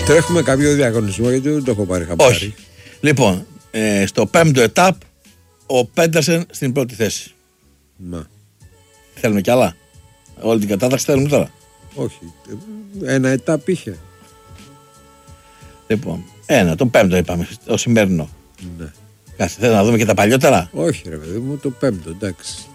Τρέχουμε κάποιο διαγωνισμό γιατί δεν το έχω πάρει χαμπάρι. Όχι. Λοιπόν, στο 5ο ετάπ ο Πέντερσεν στην πρώτη θέση. Μα. Θέλουμε κι άλλα. Όλη την κατάταξη θέλουμε τώρα. Όχι. Ένα ετάπ είχε. Λοιπόν, τον 5ο είπαμε, το σημερινό. Ναι. Κάτσε, θέλω να δούμε και τα παλιότερα. Όχι ρε παιδί μου, το 5ο, εντάξει.